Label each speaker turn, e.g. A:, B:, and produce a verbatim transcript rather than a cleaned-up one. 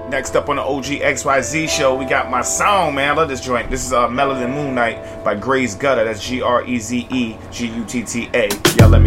A: Next up on the O G X Y Z show, we got my song, man. I love this joint. This is uh, Melanin Moon Night by Graze Gutter. That's G R E Z E G U T T A. Y'all let me